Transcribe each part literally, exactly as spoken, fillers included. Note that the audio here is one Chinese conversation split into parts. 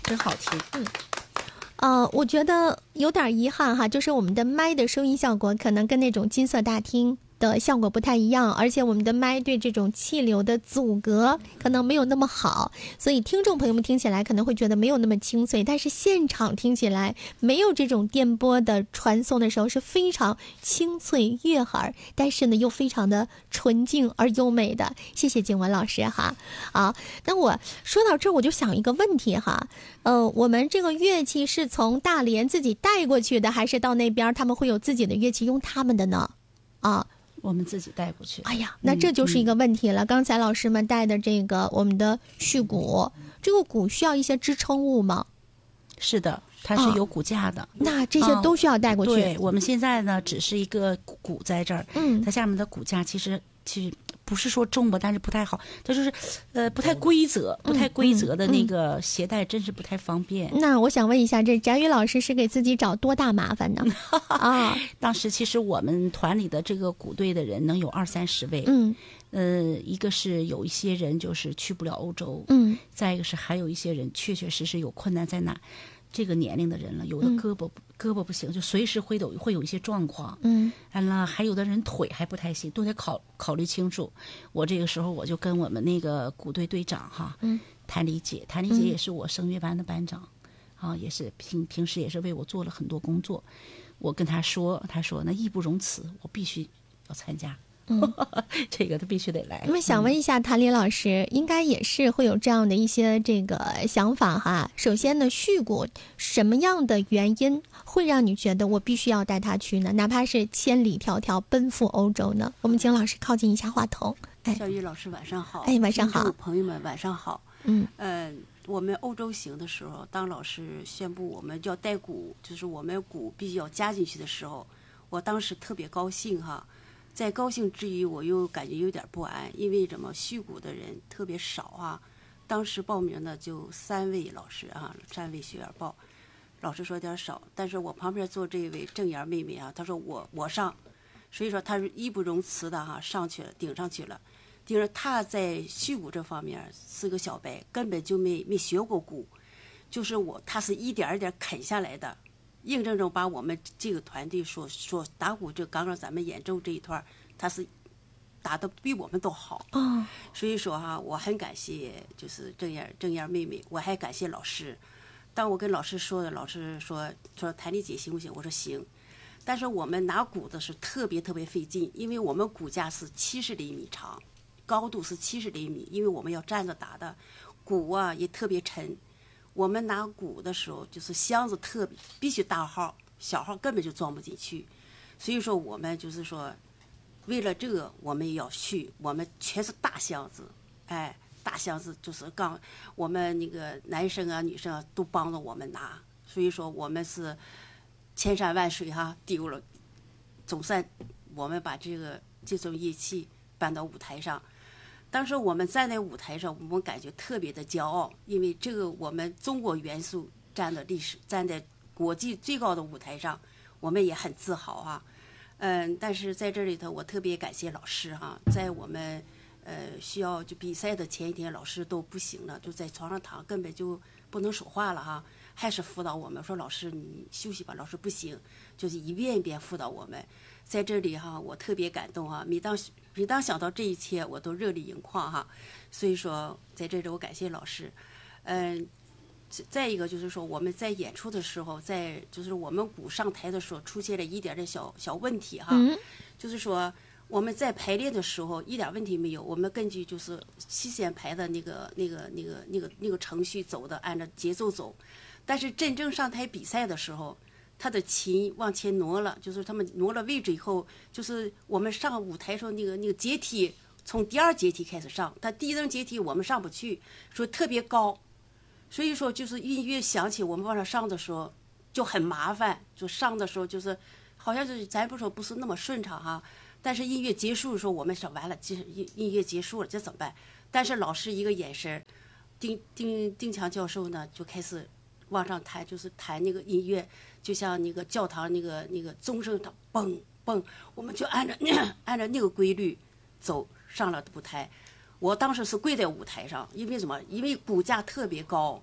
真好听。 嗯。呃，我觉得有点遗憾哈，就是我们的麦的收音效果可能跟那种金色大厅的效果不太一样，而且我们的麦对这种气流的阻隔可能没有那么好，所以听众朋友们听起来可能会觉得没有那么清脆，但是现场听起来没有这种电波的传送的时候是非常清脆悦耳，但是呢又非常的纯净而优美的。谢谢景文老师哈。啊，那我说到这儿我就想一个问题哈，呃，我们这个乐器是从大连自己带过去的，还是到那边他们会有自己的乐器用他们的呢？啊。 我们自己带过去。 哎呀，那这就是一个问题了。嗯嗯、刚才老师们带的这个我们的序鼓，这个鼓需要一些支撑物吗？ 是的，它是有骨架的。 哦、那这些都需要带过去。 哦、对，我们现在呢只是一个鼓在这儿， 嗯， 它下面的骨架其实其实不是说重吧，但是不太好，它就是呃不太规则，不太规则的那个携带真是不太方便。 嗯嗯、那我想问一下，这翟宇老师是给自己找多大麻烦呢？啊， 当时其实我们团里的这个鼓队的人能有二三十位， 嗯， 呃，一个是有一些人就是去不了欧洲， 嗯， 再一个是还有一些人确确实实有困难在哪。这个年龄的人了，有的胳膊、嗯、胳膊不行，就随时会有会有一些状况。 嗯， 完了，还有的人腿还不太行，都得考考虑清楚。我这个时候我就跟我们那个鼓队队长哈， 嗯， 谭丽姐，谭丽姐也是我声乐班的班长，嗯、啊，也是平平时也是为我做了很多工作。我跟她说，她说那义不容辞，我必须要参加。嗯，这个他必须得来。 那么想问一下谭丽老师，应该也是会有这样的一些这个想法哈。首先呢，序鼓什么样的原因会让你觉得我必须要带他去呢？哪怕是千里迢迢奔赴欧洲呢？我们请老师靠近一下话筒。 哎，小玉老师晚上好。 哎，晚上好， 朋友们晚上好。 嗯， 呃，我们欧洲行的时候，当老师宣布我们要带鼓，就是我们鼓必须要加进去的时候，我当时特别高兴哈。在高兴之余，我又感觉有点不安，因为什么？序鼓的人特别少啊。当时报名的就三位老师啊，三位学员报。老师说有点少，但是我旁边坐这位郑妍妹妹啊，她说我我上，所以说她是义不容辞的哈、啊，上去了，顶上去了。顶着她在序鼓这方面是个小白，根本就没没学过鼓，就是我，她是一点一点啃下来的。硬生生把我们这个团队所所打鼓，就刚刚咱们演奏这一段，他是打得比我们都好。 哦， 所以说哈，我很感谢就是郑燕郑燕妹妹，我还感谢老师。当我跟老师说的，老师说说谭丽姐行不行？我说行。但是我们拿鼓的是特别特别费劲，因为我们骨架是七十厘米长，高度是七十厘米，因为我们要站着打的，鼓啊也特别沉。我们拿鼓的时候，就是箱子特别必须大号，小号根本就装不进去。所以说，我们就是说，为了这个，我们也要去，我们全是大箱子，哎，大箱子就是刚我们那个男生啊、女生啊都帮着我们拿。所以说，我们是千山万水哈丢了，总算我们把这个这种乐器搬到舞台上。当时我们站在舞台上，我们感觉特别的骄傲，因为这个我们中国元素站的历史，站在国际最高的舞台上，我们也很自豪啊。嗯，但是在这里头，我特别感谢老师哈、啊，在我们呃需要就比赛的前一天，老师都不行了，就在床上躺，根本就不能说话了哈，还是辅导我们说老师你休息吧，老师不行，就是一遍一遍辅导我们。在这里哈，我特别感动哈，每当每当想到这一切，我都热泪盈眶哈。所以说，在这里我感谢老师。嗯，再一个就是说，我们在演出的时候，在就是我们鼓上台的时候，出现了一点点小小问题哈。 嗯， 就是说我们在排练的时候一点问题没有，我们根据就是七线排的那个那个那个那个那个程序走的，按照节奏走。但是真正上台比赛的时候，他的琴往前挪了，就是他们挪了位置以后，就是我们上舞台时候那个那个阶梯，从第二阶梯开始上，他第一层阶梯我们上不去，说特别高，所以说就是音乐响起，我们往上上的时候就很麻烦，就上的时候就是好像是咱不说不是那么顺畅哈，但是音乐结束的时候我们说完了，其实音音乐结束了，这怎么办？但是老师一个眼神，丁丁丁强教授呢就开始往上弹，就是弹那个音乐，就像那个教堂那个那个钟声它嘣嘣，我们就按照按照那个规律走上了舞台。我当时是跪在舞台上，因为什么？因为骨架特别高，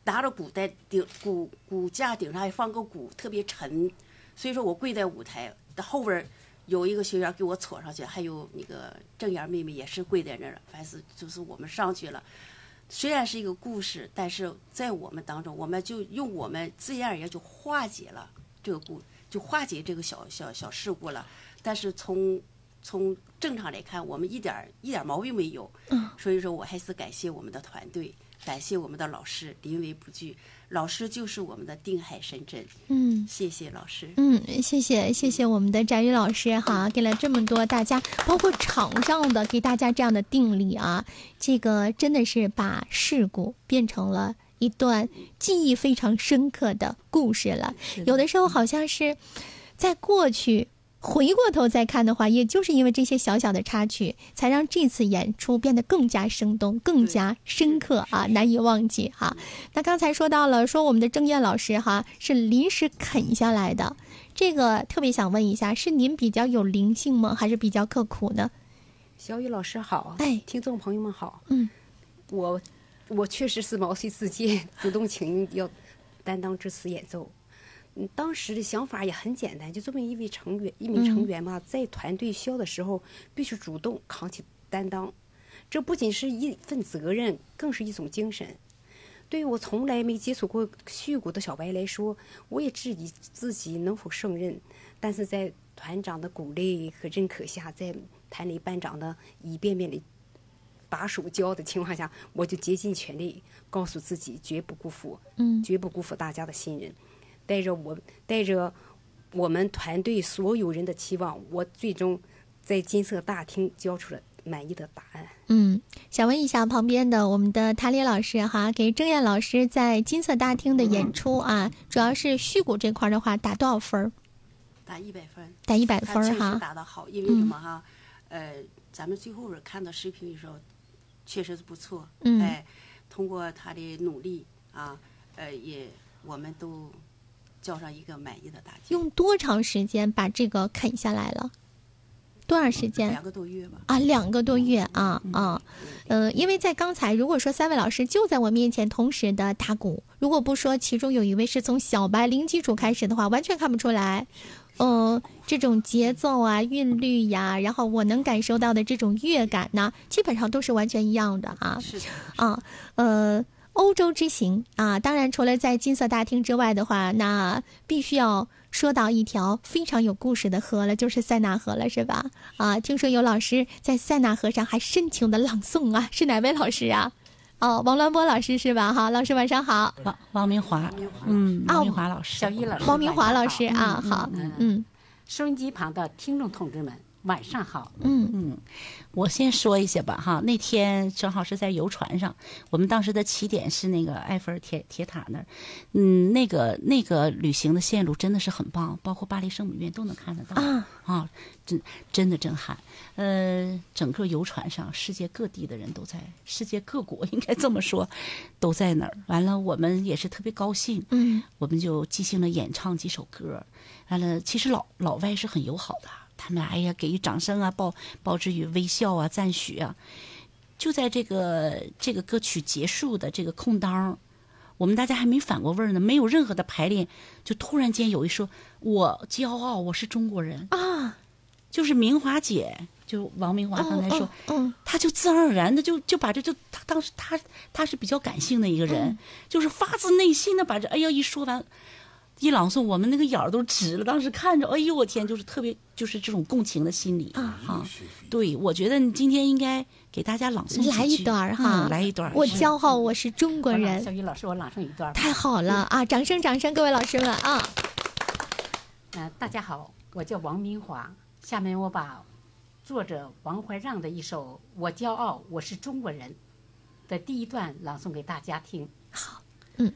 拿着鼓在顶鼓鼓架顶上还放个鼓，特别沉，所以说我跪在舞台的后边有一个学员给我撮上去，还有那个郑妍妹妹也是跪在那儿，反正就是我们上去了。虽然是一个故事，但是在我们当中，我们就用我们自然而然就化解了这个故，就化解这个小小小事故了。但是从从正常来看，我们一点一点毛病没有。 嗯， 所以说我还是感谢我们的团队，感谢我们的老师，临危不惧。老师就是我们的定海神针。 嗯， 谢谢老师。 嗯，谢谢谢谢我们的翟宇老师哈，给了这么多大家，包括场上的给大家这样的定力啊，这个真的是把事故变成了一段记忆非常深刻的故事了。有的时候好像是在过去回过头再看的话，也就是因为这些小小的插曲，才让这次演出变得更加生动、更加深刻啊，难以忘记哈。那刚才说到了，说我们的郑燕老师哈是临时啃下来的，这个特别想问一下，是您比较有灵性吗，还是比较刻苦呢？ 小雨老师好， 哎， 听众朋友们好， 嗯， 我我确实是毛遂自荐，主动请要担当这次演奏。嗯，当时的想法也很简单，就这么一位成员，一名成员嘛，在团队需要的时候，必须主动扛起担当。这不仅是一份责任，更是一种精神。对于我从来没接触过续鼓的小白来说，我也质疑自己能否胜任。但是在团长的鼓励和认可下，在团里班长的一遍遍的把手教的情况下，我就竭尽全力，告诉自己绝不辜负， 嗯， 绝不辜负大家的信任。带着我，带着我们团队所有人的期望，我最终在金色大厅交出了满意的答案。 嗯，想问一下旁边的我们的谭烈老师哈，给郑燕老师在金色大厅的演出啊，主要是续鼓这块的话，打多少分？ 打一百分。 打一百分哈。 他确实打得好，因为什么哈？嗯、呃，咱们最后边看到视频的时候，确实是不错。 嗯。 哎，通过他的努力啊，呃，也我们都交上一个满意的答卷。 用多长时间把这个啃下来了？多长时间？ 两个多月吧。 啊，两个多月啊啊，呃，因为在刚才，如果说三位老师就在我面前同时的打鼓，如果不说其中有一位是从小白零基础开始的话，完全看不出来。嗯、呃，这种节奏啊、韵律呀，然后我能感受到的这种乐感呢，基本上都是完全一样的啊。 是的。 啊，呃。欧洲之行啊，当然除了在金色大厅之外的话，那必须要说到一条非常有故事的河了，就是塞纳河了，是吧？啊，听说有老师在塞纳河上还深情的朗诵啊，是哪位老师啊？哦，王鸾波老师是吧？哈，老师晚上好。 王王明华，嗯，王明华老师， 小玉老师， 王明华老师啊，好， 嗯嗯， 收音机旁的听众同志们，晚上好。 嗯嗯，我先说一下吧哈。那天正好是在游船上，我们当时的起点是那个埃菲尔铁铁塔那儿，嗯，那个那个旅行的线路真的是很棒，包括巴黎圣母院都能看得到啊啊，真真的震撼。呃，整个游船上，世界各地的人都在，世界各国应该这么说，都在那儿。完了，我们也是特别高兴， 嗯， 我们就即兴的演唱几首歌。完了，其实老老外是很友好的。他们哎呀，给予掌声啊，报报之语微笑啊，赞许啊。就在这个这个歌曲结束的这个空当，我们大家还没反过味儿呢，没有任何的排练，就突然间有一说：“我骄傲，我是中国人啊！” 就是明华姐，就王明华刚才说， 嗯，嗯他就自然而然的就就把这就他当时他他是比较感性的一个人，嗯、就是发自内心的把这哎呀一说完。一朗诵，我们那个眼儿都直了。当时看着，哎呦我天，就是特别，就是这种共情的心理啊！啊对，我觉得你今天应该给大家朗诵来一段哈、 嗯，来一段。 我骄傲，我是中国人。 小雨老师，我朗诵一段。 太好了啊！掌声，掌声，各位老师们啊！ 嗯、呃，大家好，我叫王明华。下面我把作者王怀让的一首《我骄傲，我是中国人》的第一段朗诵给大家听。 好，嗯。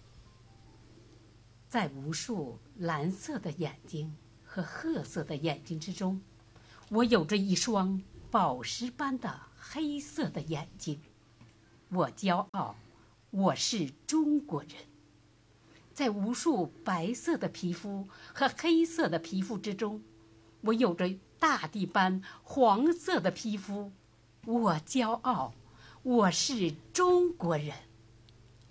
在无数蓝色的眼睛和褐色的眼睛之中，我有着一双宝石般的黑色的眼睛。我骄傲，我是中国人。在无数白色的皮肤和黑色的皮肤之中，我有着大地般黄色的皮肤。我骄傲，我是中国人。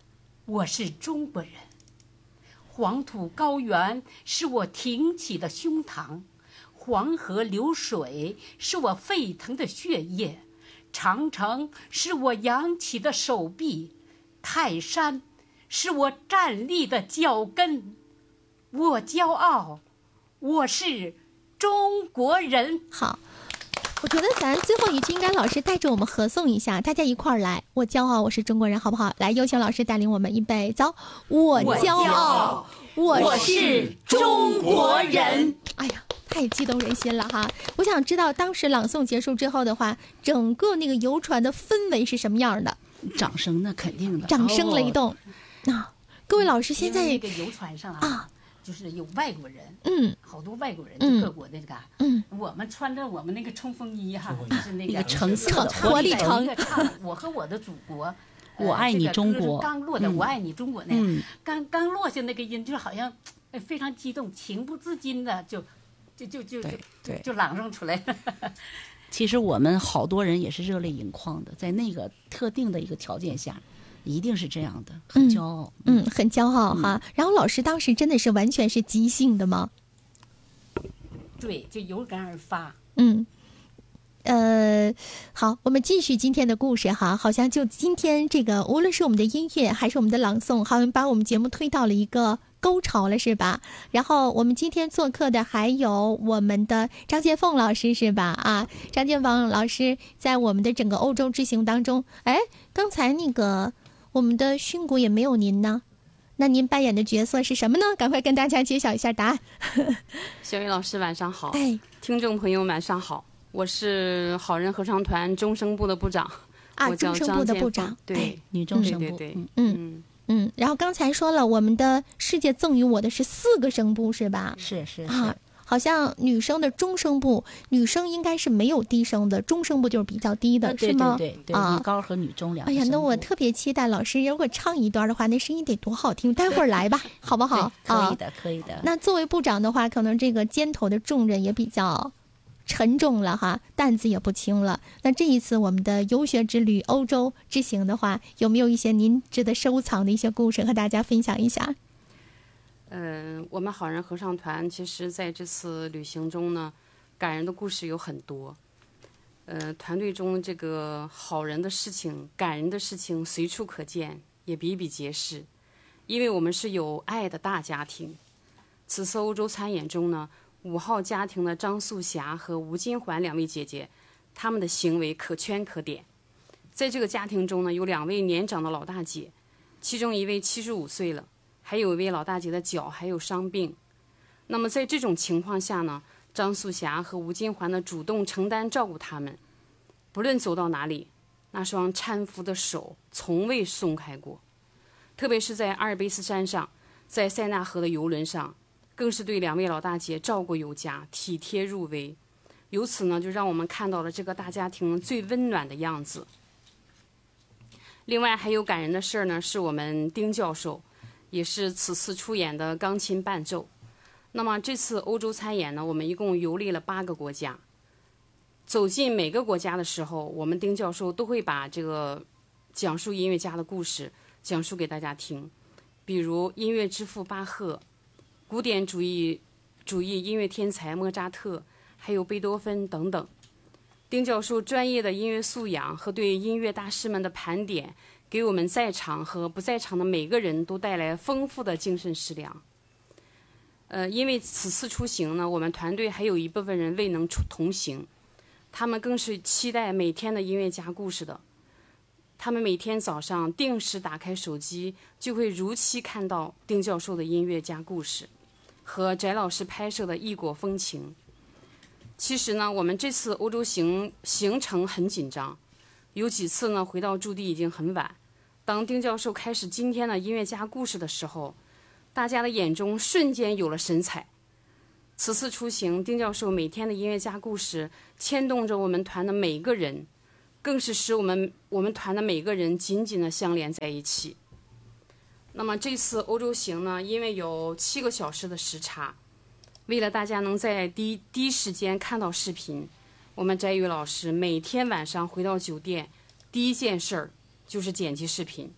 我是中国人，黄土高原是我挺起的胸膛，黄河流水是我沸腾的血液，长城是我扬起的手臂，泰山是我站立的脚跟。我骄傲，我是中国人。 好，我觉得咱最后一句应该老师带着我们合诵一下，大家一块儿来。我骄傲，我是中国人，好不好？来，有请老师带领我们预备，走。我骄傲，我是中国人。哎呀，太激动人心了哈！我想知道当时朗诵结束之后的话，整个那个游船的氛围是什么样的？ 掌声那肯定的， 掌声雷动。那、哦、各位老师现在那个游船上啊。啊就是有外国人， 嗯， 好多外国人，就各国的这个， 嗯， 我们穿着我们那个冲锋衣哈，就是那个橙色的活力橙， 我和我的祖国， 我爱你中国， 刚落的我爱你中国那个，刚刚落下那个音，就好像非常激动，情不自禁的就就就就就就朗诵出来了。 其实我们好多人也是热泪盈眶的，在那个特定的一个条件下。一定是这样的，很骄傲， 嗯，嗯很骄傲哈、嗯。然后老师当时真的是完全是即兴的吗？ 对，就有感而发。 嗯，呃，好，我们继续今天的故事哈。好像就今天这个，无论是我们的音乐还是我们的朗诵，好像把我们节目推到了一个高潮了，是吧？然后我们今天做客的还有我们的张建凤老师，是吧？啊，张建凤老师在我们的整个欧洲之行当中，哎，刚才那个。我们的训诂也没有您呢，那您扮演的角色是什么呢？赶快跟大家揭晓一下答案。 小雨老师晚上好， 哎， 听众朋友晚上好，我是好人合唱团中声部的部长， 啊， 我叫中声部的部长， 对， 哎、 女中声部， 对对对， 嗯嗯嗯。然后刚才说了，我们的世界赠予我的是四个声部，是吧？ 是是是。 啊好像女生的中声部，女生应该是没有低声的，中声部就是比较低的， 啊、 是吗？ 对对对，啊，女高和女中两个。 哎呀，那我特别期待老师如果唱一段的话，那声音得多好听！待会儿来吧，好不好？ 可以的，可以的。 那作为部长的话，可能这个肩头的重任也比较沉重了哈，担子也不轻了。那这一次我们的游学之旅、欧洲之行的话，有没有一些您值得收藏的一些故事和大家分享一下？ 嗯、呃，我们好人合唱团其实在这次旅行中呢，感人的故事有很多。呃，团队中这个好人的事情、感人的事情随处可见，也比比皆是。因为我们是有爱的大家庭。此次欧洲参演中呢，五号家庭的张素霞和吴金环两位姐姐，她们的行为可圈可点。在这个家庭中呢，有两位年长的老大姐，其中一位七十五岁了。还有一位老大姐的脚还有伤病，那么在这种情况下呢，张素霞和吴金环呢主动承担照顾他们，不论走到哪里，那双搀扶的手从未松开过。特别是在阿尔卑斯山上，在塞纳河的游轮上，更是对两位老大姐照顾有加，体贴入微。由此呢，就让我们看到了这个大家庭最温暖的样子。另外还有感人的事儿呢，是我们丁教授。也是此次出演的钢琴伴奏。那么这次欧洲参演呢，我们一共游历了八个国家。走进每个国家的时候，我们丁教授都会把这个讲述音乐家的故事讲述给大家听，比如音乐之父巴赫、古典主义主义音乐天才莫扎特，还有贝多芬等等。丁教授专业的音乐素养和对音乐大师们的盘点，给我们在场和不在场的每个人都带来丰富的精神食粮。呃，因为此次出行呢，我们团队还有一部分人未能同行，他们更是期待每天的音乐家故事的。他们每天早上定时打开手机，就会如期看到丁教授的音乐家故事和翟老师拍摄的异国风情。其实呢，我们这次欧洲行行程很紧张，有几次呢回到驻地已经很晚。当丁教授开始今天的音乐家故事的时候，大家的眼中瞬间有了神采。此次出行，丁教授每天的音乐家故事牵动着我们团的每个人，更是使我们我们团的每个人紧紧的相连在一起。那么这次欧洲行呢，因为有七个小时的时差，为了大家能在第一第一时间看到视频，我们翟宇老师每天晚上回到酒店，第一件事儿就是剪辑视频，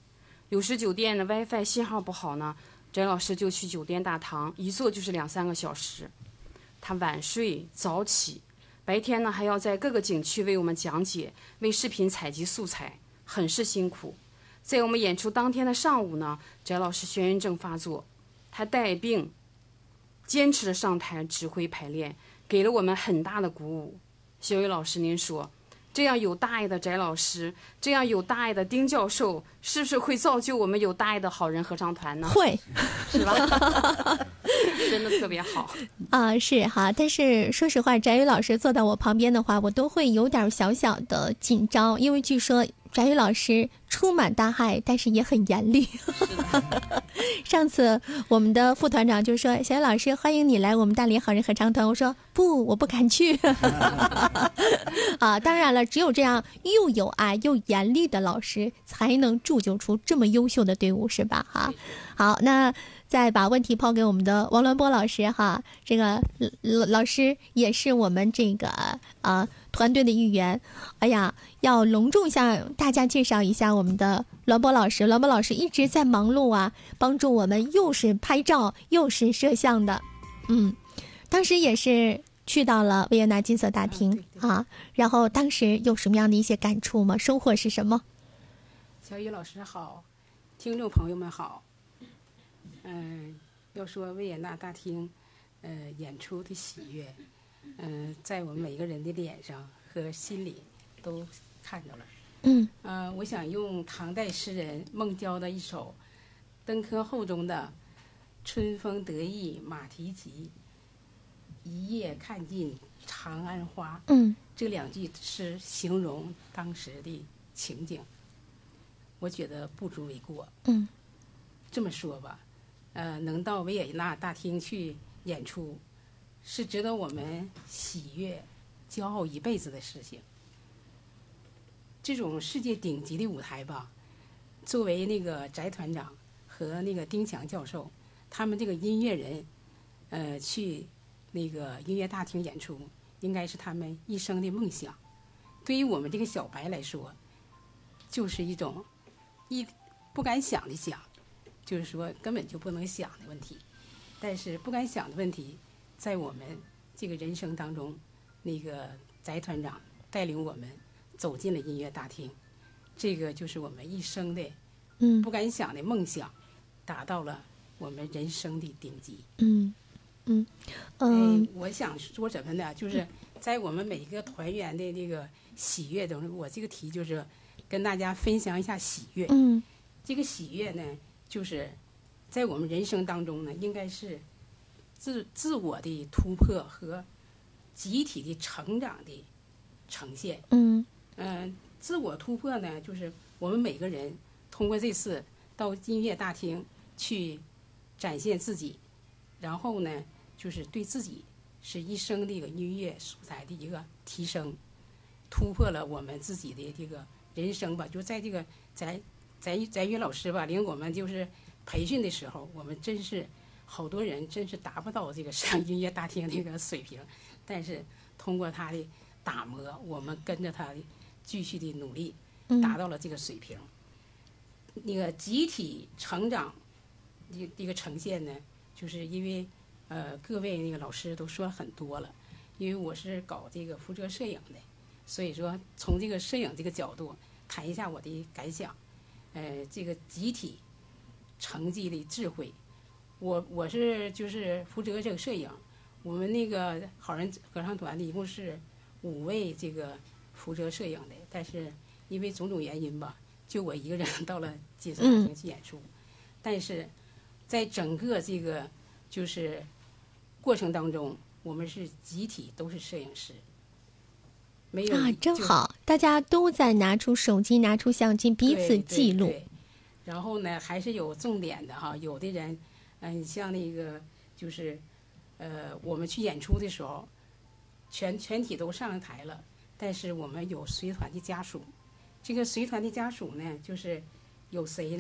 有时酒店的 WiFi 信号不好呢，翟老师就去酒店大堂，一坐就是两三个小时。他晚睡早起，白天呢还要在各个景区为我们讲解，为视频采集素材，很是辛苦。在我们演出当天的上午呢，翟老师眩晕症发作，他带病坚持的上台指挥排练，给了我们很大的鼓舞。小雨老师，您说，这样有大爱的翟老师，这样有大爱的丁教授，是不是会造就我们有大爱的好人合唱团呢？ 会， 是吧？真的特别好啊，是哈。但是说实话，翟宇老师坐到我旁边的话，我都会有点小小的紧张，因为据说翟宇老师充满大爱，但是也很严厉。上次我们的副团长就说：“小雨老师，欢迎你来我们大连好人合唱团。”我说：“不，我不敢去。”啊，当然了，只有这样又有爱又严厉的老师，才能铸就出这么优秀的队伍，是吧？哈，好，那再把问题抛给我们的王鸾波老师哈，这个老老师也是我们这个啊、呃、团队的一员。哎呀，要隆重向大家介绍一下我们的栾波老师。栾波老师一直在忙碌啊，帮助我们又是拍照又是摄像的。嗯，当时也是去到了维也纳金色大厅、嗯、对对啊，然后当时有什么样的一些感触吗？收获是什么？ 小雨老师好，听众朋友们好。嗯、呃，要说维也纳大厅，呃，演出的喜悦，嗯、呃，在我们每个人的脸上和心里都看到了。 嗯， 呃，我想用唐代诗人孟郊的一首《登科后》中的“春风得意马蹄疾，一夜看尽长安花”， 嗯， 这两句诗形容当时的情景，我觉得不足为过。 嗯， 这么说吧。呃，能到维也纳大厅去演出，是值得我们喜悦、骄傲一辈子的事情。这种世界顶级的舞台吧，作为那个翟团长和那个丁强教授，他们这个音乐人，呃，去那个音乐大厅演出，应该是他们一生的梦想。对于我们这个小白来说，就是一种一不敢想的想。就是说根本就不能想的问题，但是不敢想的问题，在我们这个人生当中，那个翟团长带领我们走进了音乐大厅，这个就是我们一生的嗯不敢想的梦想，达到了我们人生的顶级。 嗯嗯嗯、 哎，我想说什么呢？就是在我们每一个团员的那个喜悦中，我这个题就是跟大家分享一下喜悦。 嗯， 这个喜悦呢，就是在我们人生当中呢，应该是自自我的突破和集体的成长的呈现。 嗯嗯、呃，自我突破呢，就是我们每个人通过这次到音乐大厅去展现自己，然后呢，就是对自己是一生的一个音乐素材的一个提升，突破了我们自己的这个人生吧。就在这个在翟翟宇老师吧领我们就是培训的时候，我们真是好多人真是达不到这个上音乐大厅那个水平，但是通过他的打磨，我们跟着他的继续的努力，达到了这个水平。嗯、那个集体成长的一个呈现呢，就是因为呃各位那个老师都说了很多了，因为我是搞这个辐射摄影的，所以说从这个摄影这个角度谈一下我的感想。呃，这个集体成绩的智慧，我我是就是负责这个摄影，我们那个好人合唱团的一共是五位这个负责摄影的，但是因为种种原因吧，就我一个人到了金色大厅去演出，嗯、但是在整个这个就是过程当中，我们是集体都是摄影师。没有啊，真好！大家都在拿出手机、拿出相机，彼此记录。 对对对，然后呢，还是有重点的哈。有的人，嗯、呃，像那个就是，呃，我们去演出的时候，全全体都上台了，但是我们有随团的家属。这个随团的家属呢，就是有谁呢？